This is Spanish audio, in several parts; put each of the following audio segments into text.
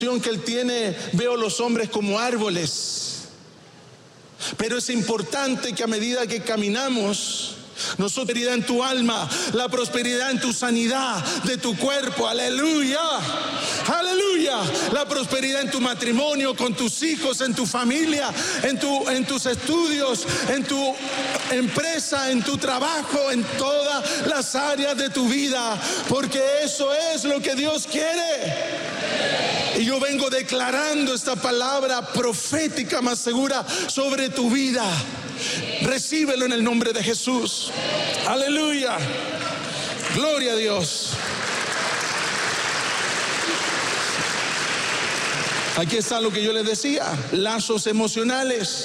que él tiene, veo los hombres como árboles. Pero es importante que a medida que caminamos, nosotros, prosperidad en tu alma, la prosperidad en tu sanidad de tu cuerpo, aleluya, aleluya, la prosperidad en tu matrimonio, con tus hijos, en tu familia, en tus estudios, en tu empresa, en tu trabajo, en todas las áreas de tu vida, porque eso es lo que Dios quiere. Y yo vengo declarando esta palabra profética más segura sobre tu vida. Recíbelo en el nombre de Jesús. Aleluya. Gloria a Dios. Aquí está lo que yo les decía, lazos emocionales.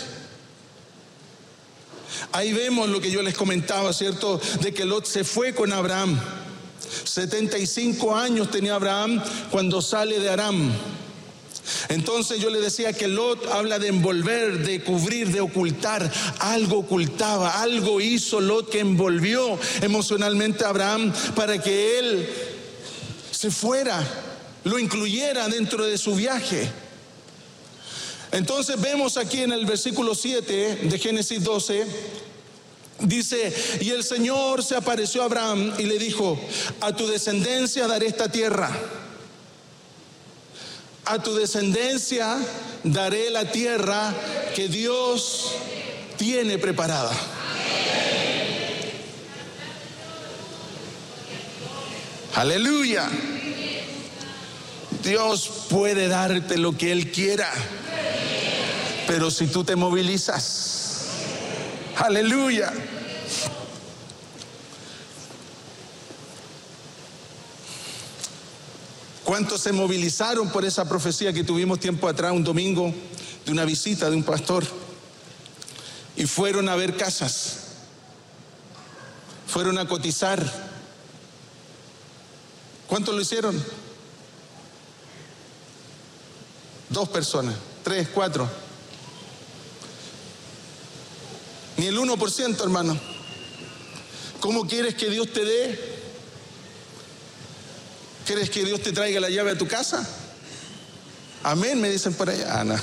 Ahí vemos lo que yo les comentaba, ¿cierto? De que Lot se fue con Abraham. 75 años tenía Abraham cuando sale de Aram. Entonces yo le decía que Lot habla de envolver, de cubrir, de ocultar. Algo ocultaba, algo hizo Lot que envolvió emocionalmente a Abraham para que él se fuera, lo incluyera dentro de su viaje. Entonces vemos aquí en el versículo 7 de Génesis 12, dice: y el Señor se apareció a Abraham y le dijo: a tu descendencia daré esta tierra. A tu descendencia daré la tierra que Dios tiene preparada. Aleluya. Dios puede darte lo que Él quiera, pero si tú te movilizas, aleluya. ¿Cuántos se movilizaron por esa profecía que tuvimos tiempo atrás, un domingo, de una visita de un pastor? Y fueron a ver casas, fueron a cotizar. ¿Cuántos lo hicieron? 2 personas, 3, 4. Ni el 1%, hermano. ¿Cómo quieres que Dios te dé? ¿Quieres que Dios te traiga la llave a tu casa? Amén, me dicen por allá. No.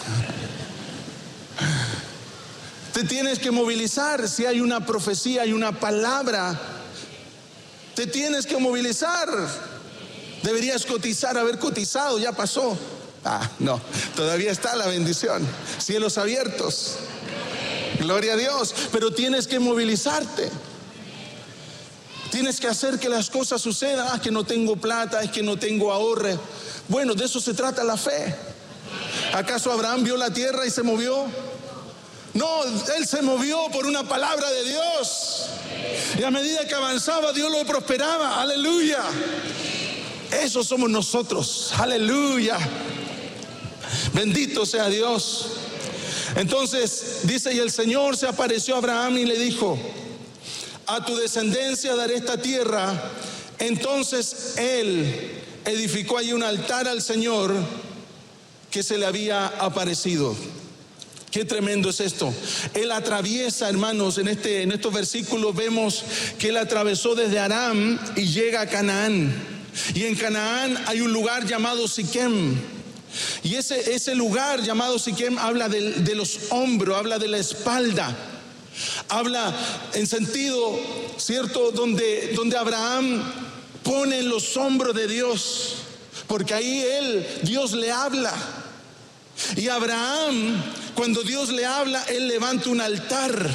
Te tienes que movilizar. Si hay una profecía, hay una palabra, te tienes que movilizar. Deberías cotizar, haber cotizado, ya pasó. No, todavía está la bendición. Cielos abiertos. Gloria a Dios. Pero tienes que movilizarte. Tienes que hacer que las cosas sucedan. Que no tengo plata, es que no tengo ahorro. Bueno, de eso se trata la fe. ¿Acaso Abraham vio la tierra y se movió? No, él se movió por una palabra de Dios. Y a medida que avanzaba, Dios lo prosperaba. Aleluya. Eso somos nosotros. Aleluya. Bendito sea Dios. Entonces dice: y el Señor se apareció a Abraham y le dijo: a tu descendencia daré esta tierra. Entonces él edificó allí un altar al Señor que se le había aparecido. Qué tremendo es esto. Él atraviesa, hermanos, en estos versículos vemos que él atravesó desde Aram y llega a Canaán. Y en Canaán hay un lugar llamado Siquem. Y ese lugar llamado Siquem habla de los hombros, habla de la espalda. Habla en sentido, ¿cierto? Donde Abraham pone en los hombros de Dios, porque ahí Dios le habla. Y Abraham, cuando Dios le habla, él levanta un altar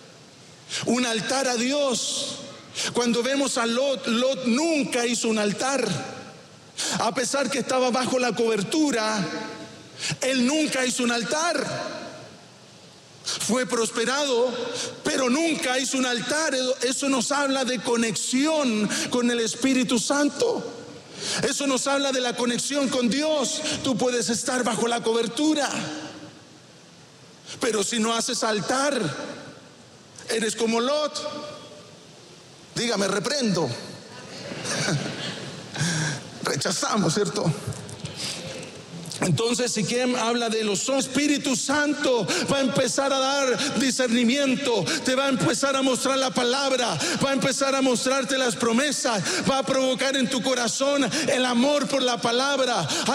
a Dios. Cuando vemos a Lot nunca hizo un altar. A pesar que estaba bajo la cobertura, él nunca hizo un altar. Fue prosperado, pero nunca hizo un altar. Eso nos habla de conexión con el Espíritu Santo. Eso nos habla de la conexión con Dios. Tú puedes estar bajo la cobertura, pero si no haces altar, eres como Lot. Dígame, reprendo. Rechazamos, ¿cierto? Entonces Siquem habla de los Espíritu Santo va a empezar a dar discernimiento, te va a empezar a mostrar la palabra, va a empezar a mostrarte las promesas, va a provocar en tu corazón el amor por la palabra.